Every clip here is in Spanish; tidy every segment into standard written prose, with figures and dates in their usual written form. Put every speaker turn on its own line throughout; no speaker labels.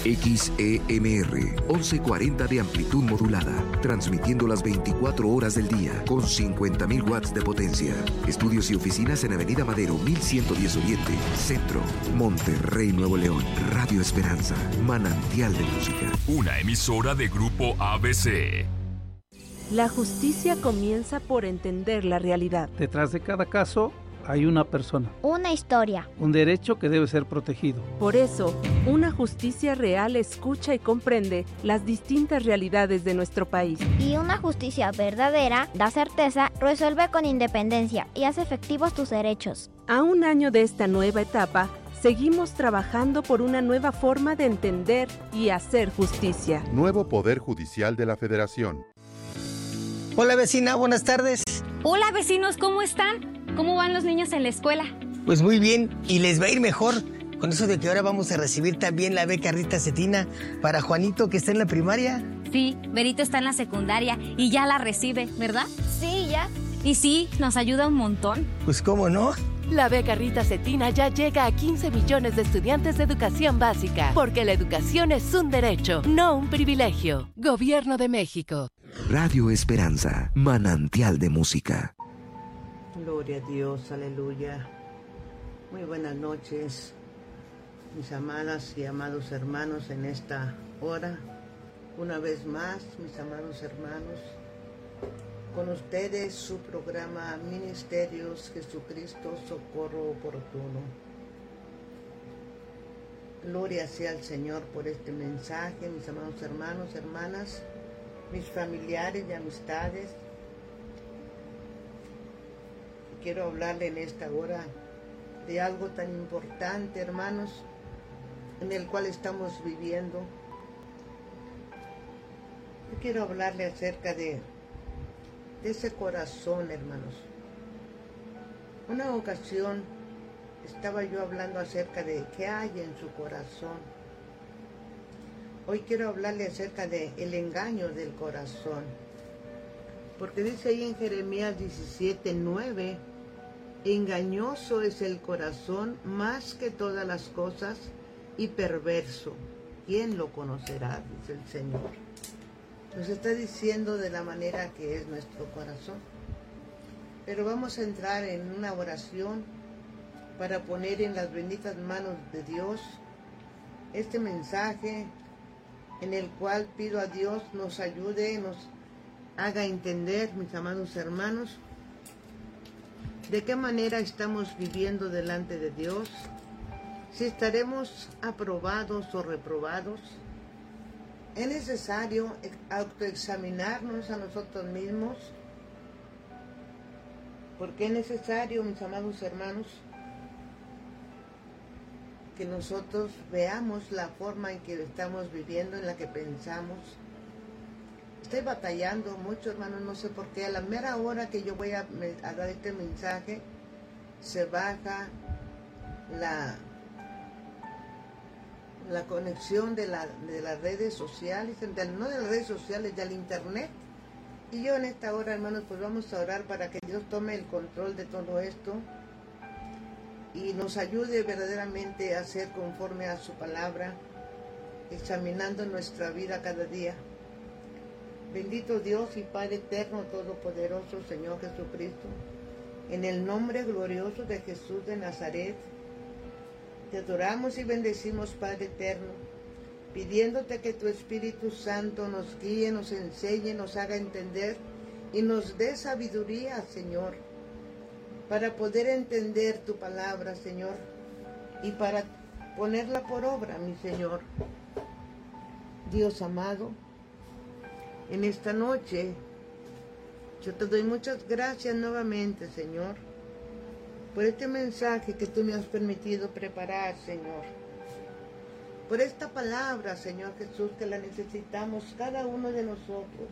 XEMR 1140 de amplitud modulada, transmitiendo las 24 horas del día con 50.000 watts de potencia. Estudios y oficinas en Avenida Madero 1110 Oriente, Centro, Monterrey, Nuevo León. Radio Esperanza, manantial de música.
Una emisora de Grupo ABC.
La justicia comienza por entender la realidad.
Detrás de cada caso hay una persona.
Una historia.
Un derecho que debe ser protegido.
Por eso, una justicia real escucha y comprende las distintas realidades de nuestro país.
Y una justicia verdadera da certeza, resuelve con independencia y hace efectivos tus derechos.
A un año de esta nueva etapa, seguimos trabajando por una nueva forma de entender y hacer justicia.
Nuevo Poder Judicial de la Federación.
Hola vecina, buenas tardes.
Hola vecinos, ¿cómo están? ¿Cómo van los niños en la escuela?
Pues muy bien, y les va a ir mejor con eso de que ahora vamos a recibir también la beca Rita Cetina para Juanito, que está en la primaria.
Sí, Berito está en la secundaria y ya la recibe, ¿verdad?
Sí, ya.
Y sí, nos ayuda un montón.
Pues cómo no.
La beca Rita Cetina ya llega a 15 millones de estudiantes de educación básica, porque la educación es un derecho, no un privilegio. Gobierno de México.
Radio Esperanza, manantial de música.
Gloria a Dios, aleluya. Muy buenas noches, mis amadas y amados hermanos en esta hora. Una vez más, mis amados hermanos, con ustedes su programa Ministerios Jesucristo Socorro Oportuno. Gloria sea al Señor por este mensaje, mis amados hermanos, hermanas, mis familiares y amistades. Quiero hablarle en esta hora de algo tan importante, hermanos, en el cual estamos viviendo. Yo quiero hablarle acerca de ese corazón, hermanos. Una ocasión estaba yo hablando acerca de qué hay en su corazón. Hoy quiero hablarle acerca de el engaño del corazón. Porque dice ahí en Jeremías 17:9, engañoso es el corazón más que todas las cosas y perverso. ¿Quién lo conocerá? Dice el Señor. Nos está diciendo de la manera que es nuestro corazón. Pero vamos a entrar en una oración para poner en las benditas manos de Dios este mensaje en el cual pido a Dios nos ayude, nos haga entender, mis amados hermanos, de qué manera estamos viviendo delante de Dios, si estaremos aprobados o reprobados. Es necesario autoexaminarnos a nosotros mismos, porque es necesario, mis amados hermanos, que nosotros veamos la forma en que estamos viviendo, en la que pensamos. Estoy batallando mucho, hermanos, no sé por qué. A la mera hora que yo voy a dar este mensaje, se baja la conexión de las redes sociales, no de las redes sociales, del internet. Y yo en esta hora, hermanos, pues vamos a orar para que Dios tome el control de todo esto y nos ayude verdaderamente a hacer conforme a su palabra, examinando nuestra vida cada día. Bendito Dios y Padre eterno, todopoderoso, Señor Jesucristo, en el nombre glorioso de Jesús de Nazaret, te adoramos y bendecimos, Padre eterno, pidiéndote que tu Espíritu Santo nos guíe, nos enseñe, nos haga entender y nos dé sabiduría, Señor, para poder entender tu palabra, Señor, y para ponerla por obra, mi Señor. Dios amado, en esta noche yo te doy muchas gracias nuevamente, Señor, por este mensaje que tú me has permitido preparar, Señor, por esta palabra, Señor Jesús, que la necesitamos cada uno de nosotros.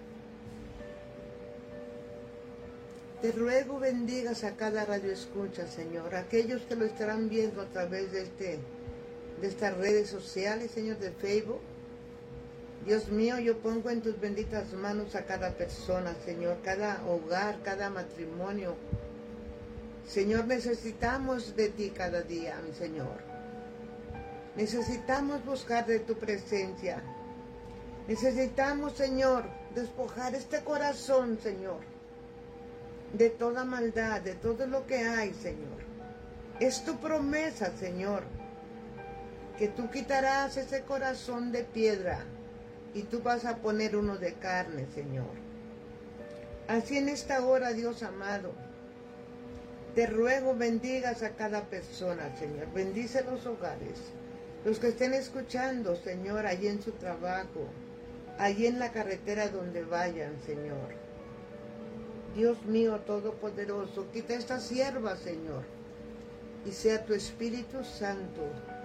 Te ruego bendigas a cada radio escucha, Señor, a aquellos que lo estarán viendo a través de estas redes sociales, Señor, de Facebook. Dios mío, yo pongo en tus benditas manos a cada persona, Señor, cada hogar, cada matrimonio. Señor, necesitamos de ti cada día, mi Señor. Necesitamos buscar de tu presencia. Necesitamos, Señor, despojar este corazón, Señor, de toda maldad, de todo lo que hay, Señor. Es tu promesa, Señor, que tú quitarás ese corazón de piedra y tú vas a poner uno de carne, Señor. Así en esta hora, Dios amado, te ruego bendigas a cada persona, Señor. Bendice los hogares, los que estén escuchando, Señor, allí en su trabajo, allí en la carretera donde vayan, Señor. Dios mío todopoderoso, quita esta sierva, Señor, y sea tu Espíritu Santo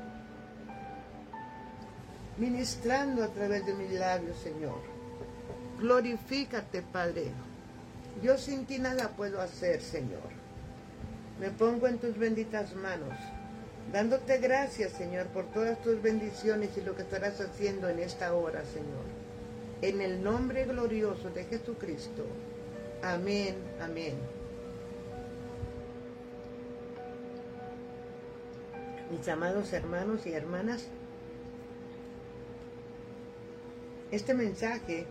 ministrando a través de mis labios, Señor. Glorifícate, Padre. Yo sin ti nada puedo hacer, Señor. Me pongo en tus benditas manos, dándote gracias, Señor, por todas tus bendiciones y lo que estarás haciendo en esta hora, Señor. En el nombre glorioso de Jesucristo. Amén, amén. Mis amados hermanos y hermanas, este mensaje,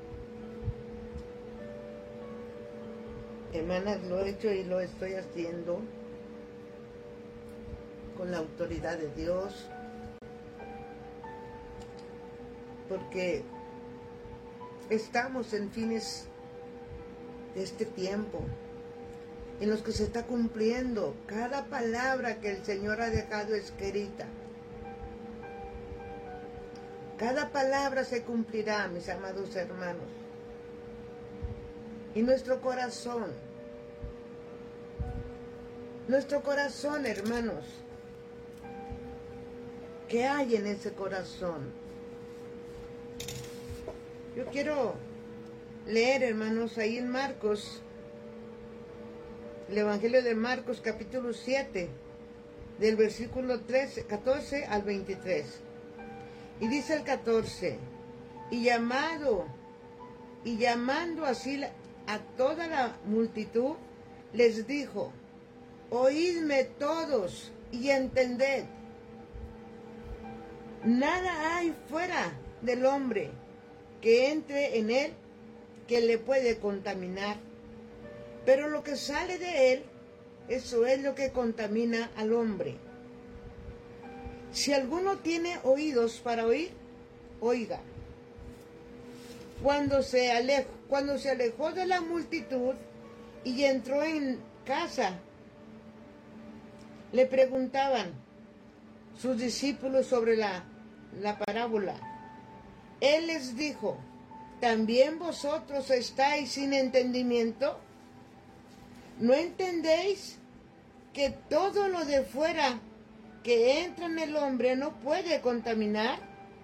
hermanas, lo he hecho y lo estoy haciendo con la autoridad de Dios, porque estamos en fines de este tiempo en los que se está cumpliendo cada palabra que el Señor ha dejado escrita. Cada palabra se cumplirá, mis amados hermanos. Y nuestro corazón, hermanos, ¿qué hay en ese corazón? Yo quiero leer, hermanos, ahí en Marcos, el Evangelio de Marcos, capítulo 7, del versículo 14 al 23. Y dice el 14, y llamando así a toda la multitud, les dijo, oídme todos y entended. Nada hay fuera del hombre que entre en él que le puede contaminar, pero lo que sale de él, eso es lo que contamina al hombre. Si alguno tiene oídos para oír, oiga. Cuando se alejó de la multitud y entró en casa, le preguntaban sus discípulos sobre la parábola. Él les dijo, ¿también vosotros estáis sin entendimiento? ¿No entendéis que todo lo de fuera que entra en el hombre no puede contaminar?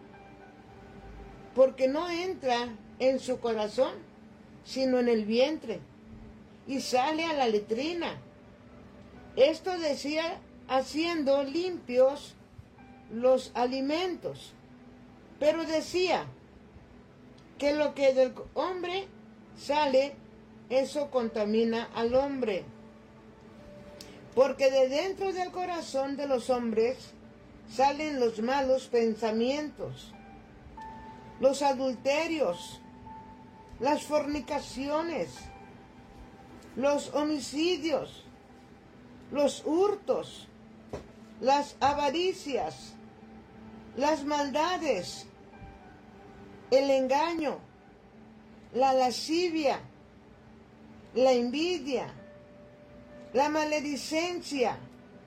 Porque no entra en su corazón, sino en el vientre, y sale a la letrina. Esto decía haciendo limpios los alimentos, pero decía que lo que del hombre sale, eso contamina al hombre. Porque de dentro del corazón de los hombres salen los malos pensamientos, los adulterios, las fornicaciones, los homicidios, los hurtos, las avaricias, las maldades, el engaño, la lascivia, la envidia, la maledicencia,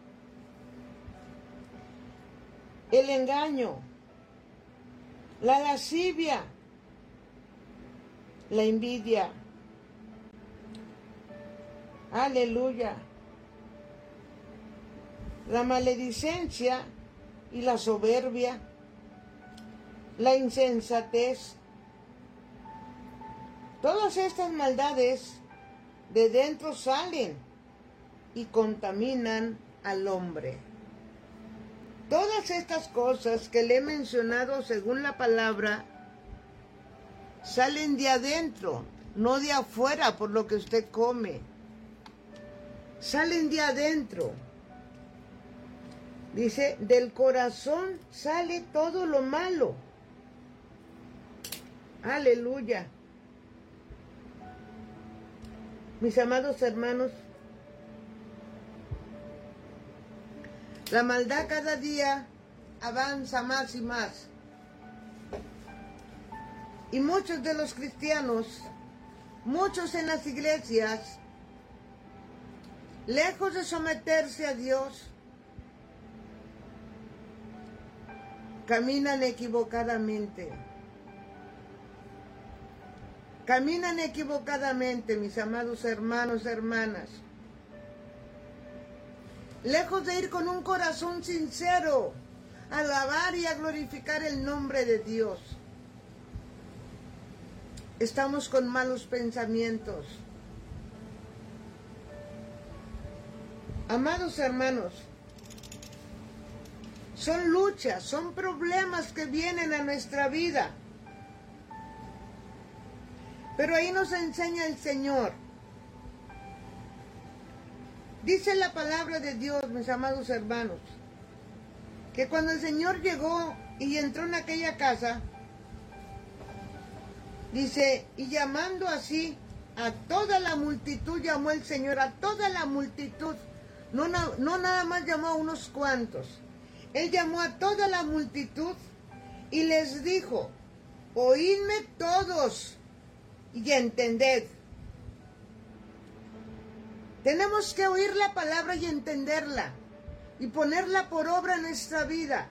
el engaño, la lascivia, la envidia. Aleluya. La maledicencia y la soberbia, la insensatez. Todas estas maldades de dentro salen y contaminan al hombre. Todas estas cosas que le he mencionado según la palabra salen de adentro, no de afuera por lo que usted come. Salen de adentro. Dice, del corazón sale todo lo malo. Aleluya. Mis amados hermanos, la maldad cada día avanza más y más. Y muchos de los cristianos, muchos en las iglesias, lejos de someterse a Dios, caminan equivocadamente. Caminan equivocadamente, mis amados hermanos, hermanas. Lejos de ir con un corazón sincero a alabar y a glorificar el nombre de Dios, estamos con malos pensamientos. Amados hermanos, son luchas, son problemas que vienen a nuestra vida. Pero ahí nos enseña el Señor. Dice la palabra de Dios, mis amados hermanos, que cuando el Señor llegó y entró en aquella casa, dice, y llamando así a toda la multitud, llamó el Señor a toda la multitud, no nada más llamó a unos cuantos, Él llamó a toda la multitud y les dijo, oídme todos y entended. Tenemos que oír la palabra y entenderla y ponerla por obra en nuestra vida.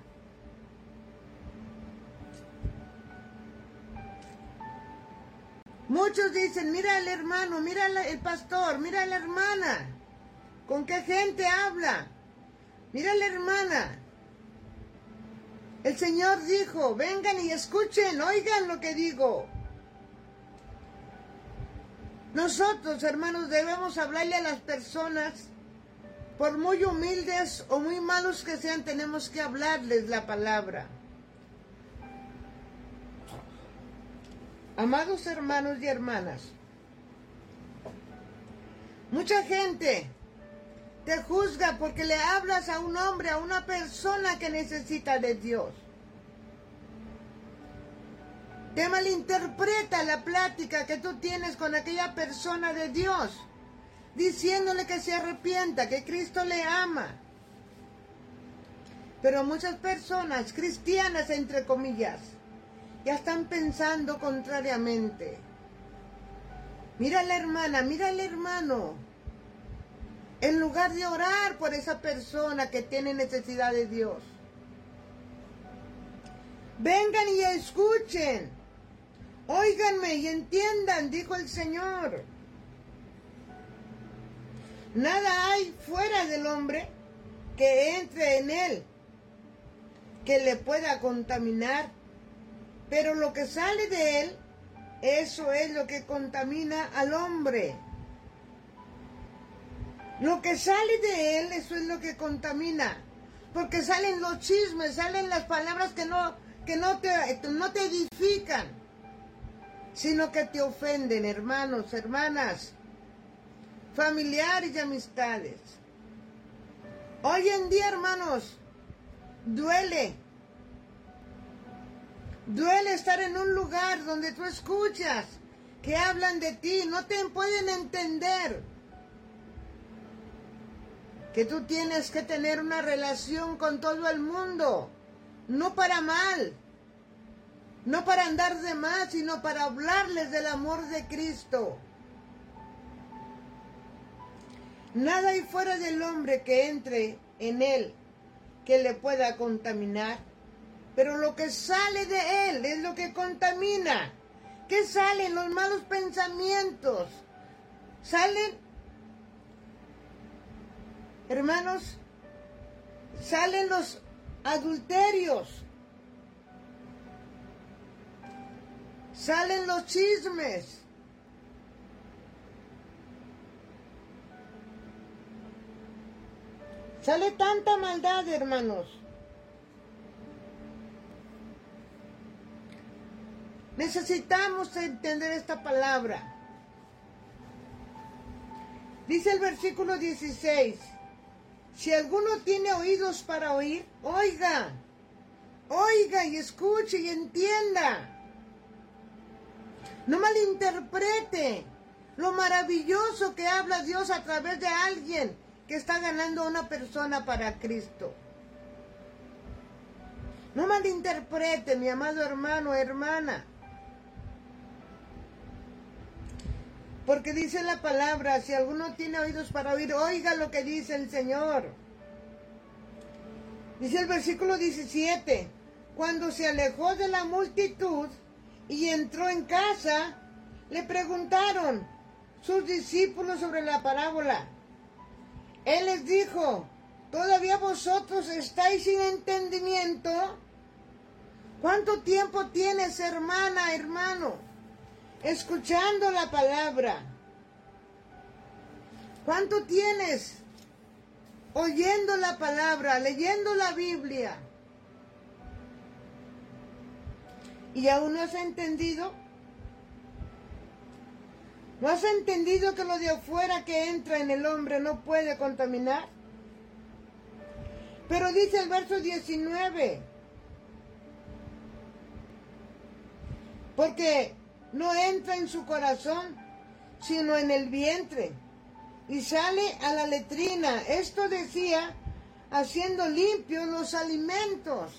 Muchos dicen, mira al hermano, mira el pastor, mira a la hermana, con qué gente habla, mira a la hermana. El Señor dijo, vengan y escuchen, oigan lo que digo. Nosotros, hermanos, debemos hablarle a las personas, por muy humildes o muy malos que sean, tenemos que hablarles la palabra. Amados hermanos y hermanas, mucha gente te juzga porque le hablas a un hombre, a una persona que necesita de Dios. Te malinterpreta la plática que tú tienes con aquella persona de Dios, diciéndole que se arrepienta, que Cristo le ama. Pero muchas personas, cristianas entre comillas, ya están pensando contrariamente. Mira a la hermana, mira al hermano. En lugar de orar por esa persona que tiene necesidad de Dios. Vengan y escuchen. Óiganme y entiendan, dijo el Señor. Nada hay fuera del hombre que entre en él, que le pueda contaminar. Pero lo que sale de él, eso es lo que contamina al hombre. Lo que sale de él, eso es lo que contamina. Porque salen los chismes, salen las palabras que no te edifican, sino que te ofenden, hermanos, hermanas, familiares y amistades. Hoy en día, hermanos, duele estar en un lugar donde tú escuchas que hablan de ti, no te pueden entender que tú tienes que tener una relación con todo el mundo, no para mal, no para andar de más, sino para hablarles del amor de Cristo. Nada hay fuera del hombre que entre en él que le pueda contaminar, pero lo que sale de él es lo que contamina. ¿Qué salen? Los malos pensamientos. Salen, hermanos, salen los adulterios. Salen los chismes. Sale tanta maldad, hermanos. Necesitamos entender esta palabra. Dice el versículo 16, Si alguno tiene oídos para oír, oiga. Oiga y escuche y entienda. No malinterprete lo maravilloso que habla Dios a través de alguien que está ganando a una persona para Cristo. No malinterprete, mi amado hermano, hermana. Porque dice la palabra, si alguno tiene oídos para oír, oiga lo que dice el Señor. Dice el versículo 17, cuando se alejó de la multitud y entró en casa, le preguntaron sus discípulos sobre la parábola. Él les dijo, ¿todavía vosotros estáis sin entendimiento? ¿Cuánto tiempo tienes, hermana, hermano, escuchando la palabra? ¿Cuánto tienes oyendo la palabra, leyendo la Biblia? ¿Y aún no has entendido? ¿No has entendido que lo de afuera que entra en el hombre no puede contaminar? Pero dice el verso 19, porque no entra en su corazón, sino en el vientre, y sale a la letrina. Esto decía, haciendo limpios los alimentos.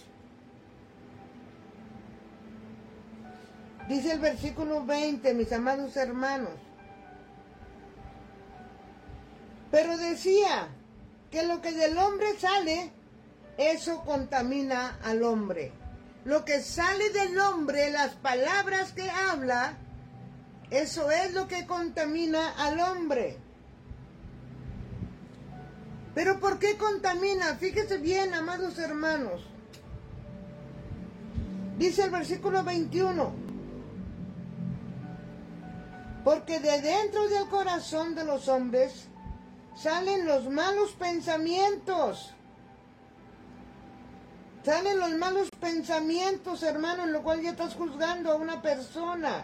Dice el versículo 20, mis amados hermanos. Pero decía que lo que del hombre sale, eso contamina al hombre. Lo que sale del hombre, las palabras que habla, eso es lo que contamina al hombre. ¿Pero por qué contamina? Fíjese bien, amados hermanos. Dice el versículo 21. Porque de dentro del corazón de los hombres salen los malos pensamientos. Salen los malos pensamientos, hermano, en lo cual ya estás juzgando a una persona.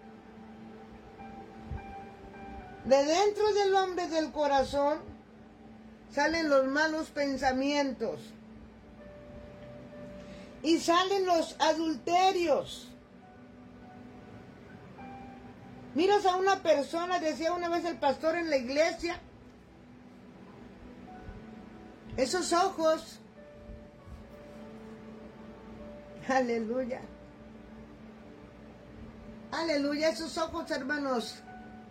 De dentro del hombre, del corazón, salen los malos pensamientos. Y salen los adulterios. Miras a una persona, decía una vez el pastor en la iglesia, esos ojos, aleluya, aleluya, esos ojos, hermanos,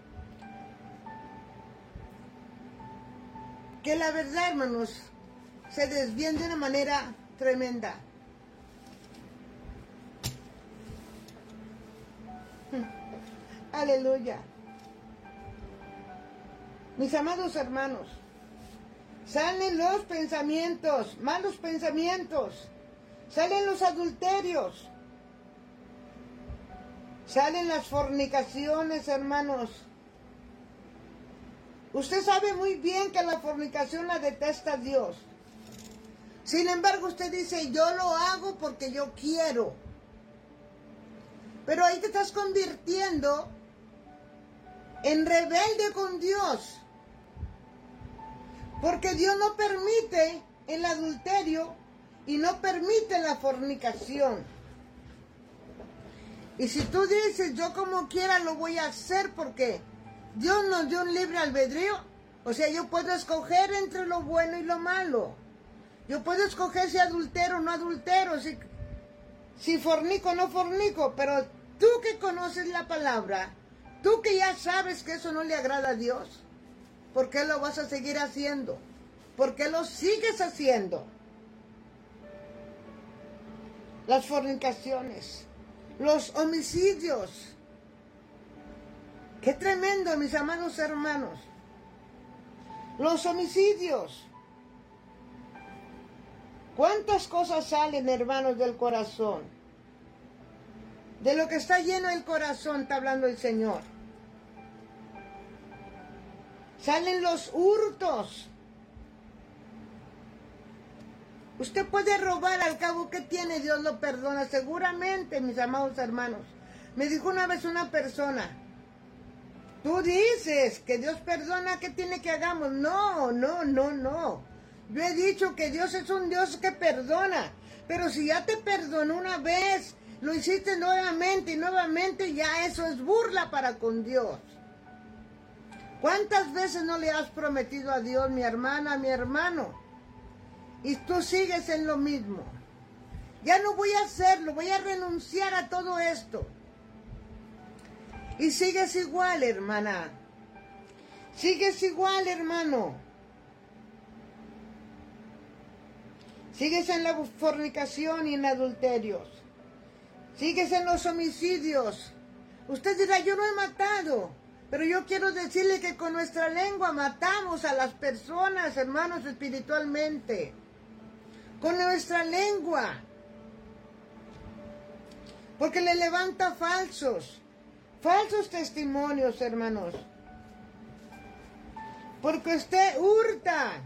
que la verdad, hermanos, se desvían de una manera tremenda. Aleluya. Mis amados hermanos, salen los pensamientos, malos pensamientos, salen los adulterios, salen las fornicaciones, hermanos. Usted sabe muy bien que la fornicación la detesta Dios. Sin embargo, usted dice, yo lo hago porque yo quiero. Pero ahí te estás convirtiendo en rebelde con Dios. Porque Dios no permite el adulterio y no permite la fornicación. Y si tú dices, yo como quiera lo voy a hacer porque Dios nos dio un libre albedrío, o sea, yo puedo escoger entre lo bueno y lo malo. Yo puedo escoger si adultero o no adultero, si fornico o no fornico, pero tú que conoces la palabra, tú que ya sabes que eso no le agrada a Dios, ¿por qué lo vas a seguir haciendo? ¿Por qué lo sigues haciendo? Las fornicaciones, los homicidios. Qué tremendo, mis amados hermanos. Los homicidios. ¿Cuántas cosas salen, hermanos, del corazón? De lo que está lleno el corazón, está hablando el Señor. Salen los hurtos. Usted puede robar, al cabo, ¿qué tiene? Dios lo perdona. Seguramente, mis amados hermanos. Me dijo una vez una persona, tú dices que Dios perdona, ¿qué tiene que hagamos? No. Yo he dicho que Dios es un Dios que perdona, pero si ya te perdonó una vez, lo hiciste nuevamente y nuevamente, ya eso es burla para con Dios. ¿Cuántas veces no le has prometido a Dios, mi hermana, mi hermano? Y tú sigues en lo mismo. Ya no voy a hacerlo, voy a renunciar a todo esto. Y sigues igual, hermana. Sigues igual, hermano. Sigues en la fornicación y en adulterios. Sigues en los homicidios. Usted dirá, yo no he matado. Pero yo quiero decirle que con nuestra lengua matamos a las personas, hermanos, espiritualmente. Con nuestra lengua. Porque le levanta falsos testimonios, hermanos. Porque usted hurta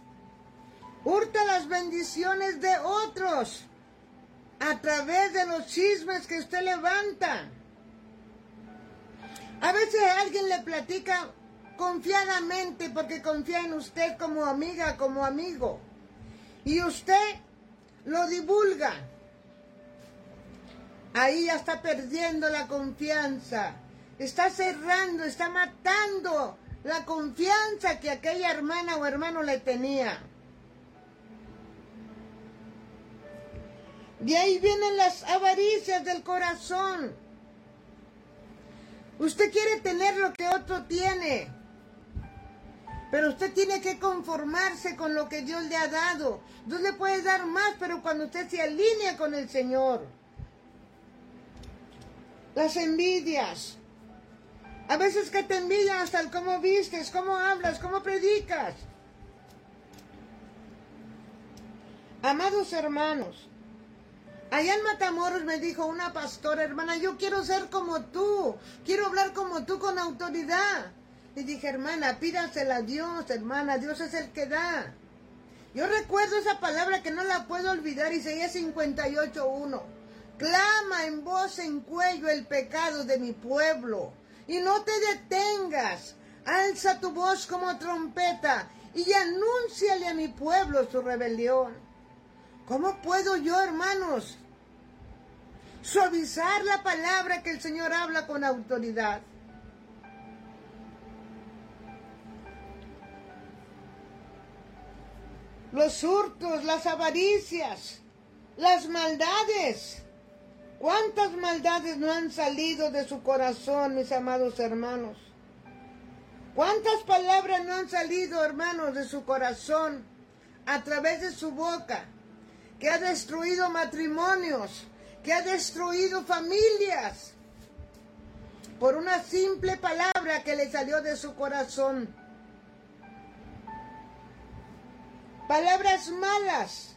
las bendiciones de otros a través de los chismes que usted levanta. A veces alguien le platica confiadamente porque confía en usted como amiga, como amigo. Y usted lo divulga. Ahí ya está perdiendo la confianza. Está cerrando, está matando la confianza que aquella hermana o hermano le tenía. De ahí vienen las avaricias del corazón. Usted quiere tener lo que otro tiene. Pero usted tiene que conformarse con lo que Dios le ha dado. Dios le puede dar más, pero cuando usted se alinea con el Señor. Las envidias. A veces que te envidian hasta el cómo vistes, cómo hablas, cómo predicas. Amados hermanos, allá en Matamoros me dijo una pastora, hermana, yo quiero ser como tú, quiero hablar como tú con autoridad. Le dije, hermana, pídasela a Dios, hermana, Dios es el que da. Yo recuerdo esa palabra que no la puedo olvidar, Isaías 58:1. Clama en voz en cuello el pecado de mi pueblo, y no te detengas. Alza tu voz como trompeta, y anúnciale a mi pueblo su rebelión. ¿Cómo puedo yo, hermanos, suavizar la palabra que el Señor habla con autoridad? Los hurtos, las avaricias, las maldades. ¿Cuántas maldades no han salido de su corazón, mis amados hermanos? ¿Cuántas palabras no han salido, hermanos, de su corazón a través de su boca? Que ha destruido matrimonios, que ha destruido familias, por una simple palabra que le salió de su corazón. Palabras malas.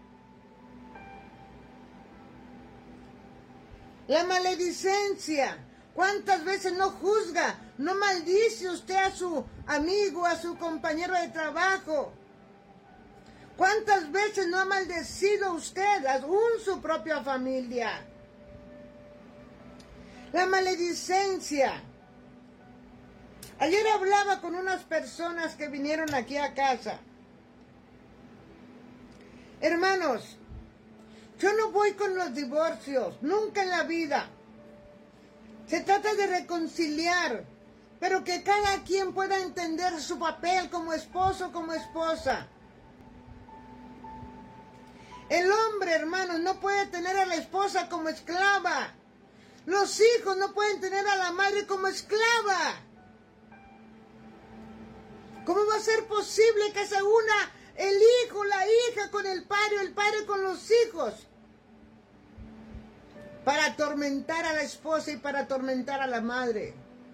La maledicencia. ¿Cuántas veces no juzga, no maldice usted a su amigo, a su compañero de trabajo? ¿Cuántas veces no ha maldecido usted aún su propia familia? La maledicencia. Ayer hablaba con unas personas que vinieron aquí a casa. Hermanos, yo no voy con los divorcios, nunca en la vida. Se trata de reconciliar, pero que cada quien pueda entender su papel como esposo, como esposa. El hombre, hermanos, no puede tener a la esposa como esclava. Los hijos no pueden tener a la madre como esclava. ¿Cómo va a ser posible que se una el hijo, la hija con el padre con los hijos? Para atormentar a la esposa y para atormentar a la madre.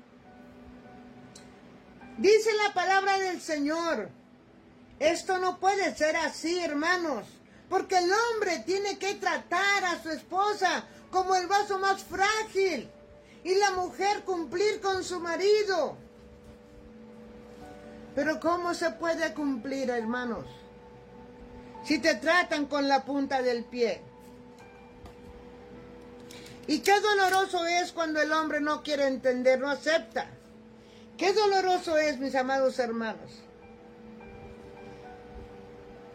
Dice la palabra del Señor. Esto no puede ser así, hermanos. Porque el hombre tiene que tratar a su esposa como el vaso más frágil. Y la mujer cumplir con su marido. Pero ¿cómo se puede cumplir, hermanos? Si te tratan con la punta del pie. Y qué doloroso es cuando el hombre no quiere entender, no acepta. Qué doloroso es, mis amados hermanos.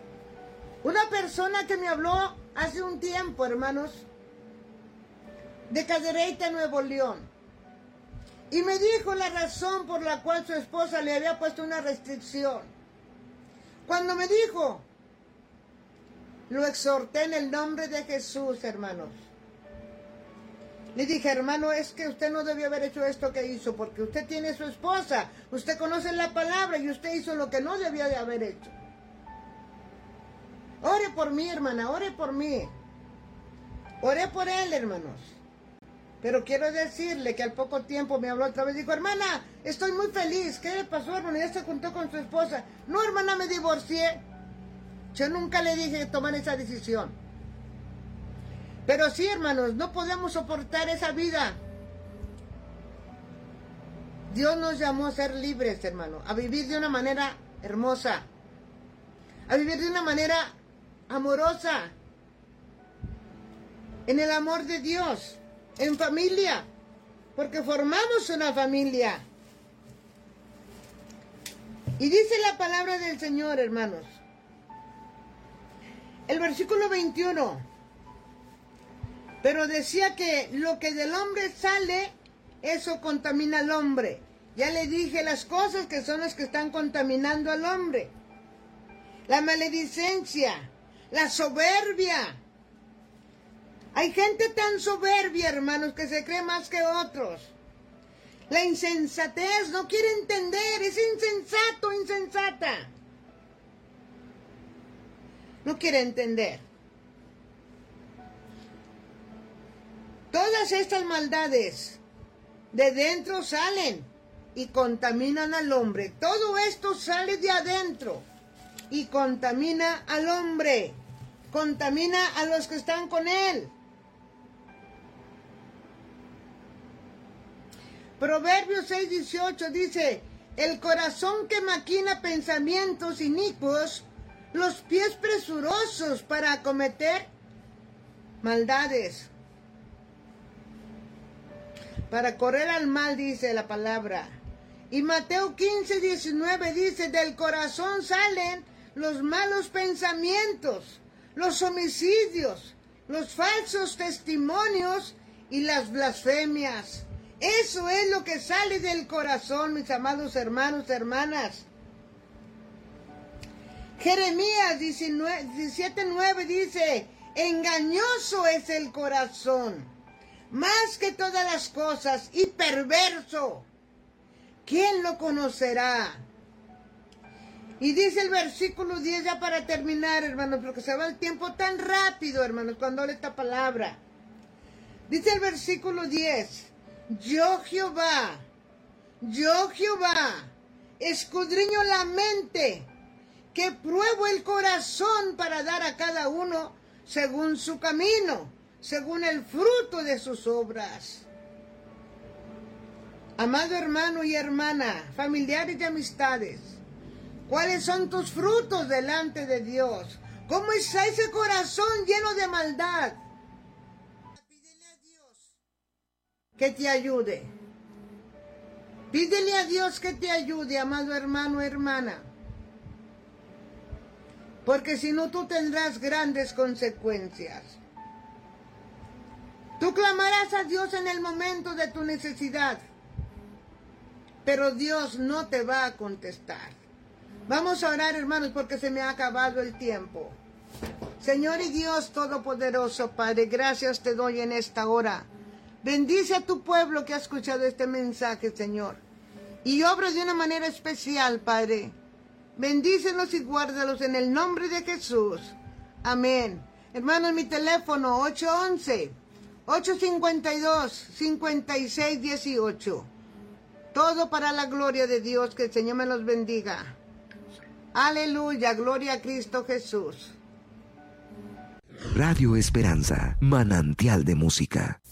Una persona que me habló hace un tiempo, hermanos, de Cadereyta, Nuevo León, y me dijo la razón por la cual su esposa le había puesto una restricción. Cuando me dijo, lo exhorté en el nombre de Jesús, hermanos. Le dije, hermano, es que usted no debió haber hecho esto que hizo, porque usted tiene su esposa, usted conoce la palabra y usted hizo lo que no debía de haber hecho. Ore por mí, hermana, ore por mí. Oré por él, hermanos. Pero quiero decirle que al poco tiempo me habló otra vez. Dijo, hermana, estoy muy feliz. ¿Qué le pasó, hermano? Ya se juntó con su esposa. No, hermana, me divorcié. Yo nunca le dije tomar esa decisión. Pero sí, hermanos, no podemos soportar esa vida. Dios nos llamó a ser libres, hermano. A vivir de una manera hermosa. A vivir de una manera amorosa. En el amor de Dios. En familia, porque formamos una familia. Y dice la palabra del Señor, hermanos. El versículo 21. Pero decía que lo que del hombre sale, eso contamina al hombre. Ya le dije las cosas que son las que están contaminando al hombre. La maledicencia, la soberbia. Hay gente tan soberbia, hermanos, que se cree más que otros. La insensatez, no quiere entender, es insensato, insensata. No quiere entender. Todas estas maldades de dentro salen y contaminan al hombre. Todo esto sale de adentro y contamina al hombre. Contamina a los que están con él. Proverbios 6:18 dice, el corazón que maquina pensamientos inicuos, los pies presurosos para acometer maldades. Para correr al mal, dice la palabra. Y Mateo 15:19 dice, del corazón salen los malos pensamientos, los homicidios, los falsos testimonios y las blasfemias. Eso es lo que sale del corazón, mis amados hermanos, hermanas. Jeremías 17:9 dice, engañoso es el corazón, más que todas las cosas, y perverso. ¿Quién lo conocerá? Y dice el versículo 10, ya para terminar, hermanos, porque se va el tiempo tan rápido, hermanos, cuando leo esta palabra. Dice el versículo 10, yo Jehová, escudriño la mente, que pruebo el corazón para dar a cada uno según su camino, según el fruto de sus obras. Amado hermano y hermana, familiares y amistades, ¿cuáles son tus frutos delante de Dios? ¿Cómo está ese corazón lleno de maldad? Pídele a Dios que te ayude. Pídele a Dios que te ayude, amado hermano, hermana. Porque si no, tú tendrás grandes consecuencias. Tú clamarás a Dios en el momento de tu necesidad, pero Dios no te va a contestar. Vamos a orar, hermanos, porque se me ha acabado el tiempo. Señor y Dios Todopoderoso, Padre, gracias te doy en esta hora. Bendice a tu pueblo que ha escuchado este mensaje, Señor. Y obra de una manera especial, Padre. Bendícelos y guárdalos en el nombre de Jesús. Amén. Hermanos, mi teléfono 811-852-5618. Todo para la gloria de Dios. Que el Señor me los bendiga. Aleluya, gloria a Cristo Jesús.
Radio Esperanza, manantial de música.